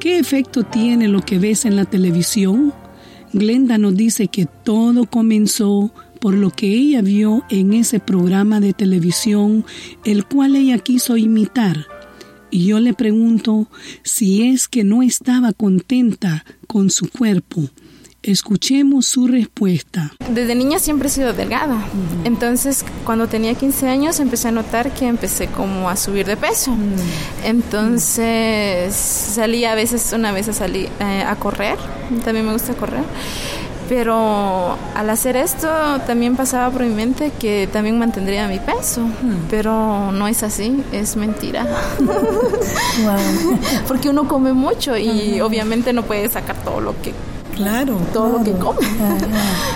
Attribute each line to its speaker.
Speaker 1: ¿Qué efecto tiene lo que ves en la televisión? Glenda nos dice que todo comenzó por lo que ella vio en ese programa de televisión, el cual ella quiso imitar. Y yo le pregunto si es que no estaba contenta con su cuerpo. Escuchemos su respuesta.
Speaker 2: Desde niña siempre he sido delgada. Entonces, cuando tenía 15 años, empecé a notar que empecé como a subir de peso. Entonces, salí a veces, una vez salí a correr. También me gusta correr. Pero al hacer esto también pasaba por mi mente que también mantendría mi peso, pero no es así, es mentira. Wow. Porque uno come mucho y obviamente no puede sacar todo lo que
Speaker 3: Claro,
Speaker 2: lo que come.